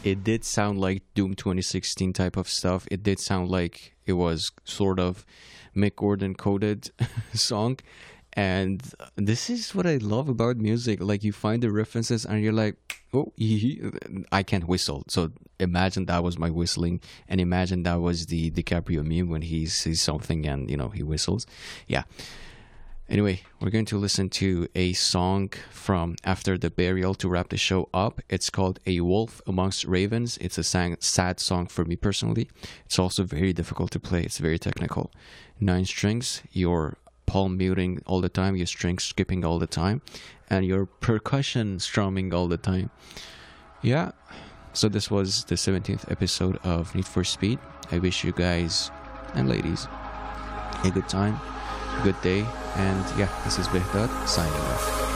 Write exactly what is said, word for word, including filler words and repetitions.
it did sound like Doom twenty sixteen type of stuff. It did sound like it was sort of Mick Gordon coded song. And this is what I love about music. Like, you find the references and you're like, oh, I can't whistle. So imagine that was my whistling, and imagine that was the DiCaprio meme when he sees something and, you know, he whistles. Yeah. Anyway, we're going to listen to a song from After the Burial to wrap the show up. It's called A Wolf Amongst Ravens. It's a sang- sad song for me personally. It's also very difficult to play. It's very technical. Nine strings, you're palm muting all the time, your strings skipping all the time, and your percussion strumming all the time. Yeah. So this was the seventeenth episode of Need for Speed. I wish you guys and ladies a good time, good day, and yeah, this is Behdad signing off.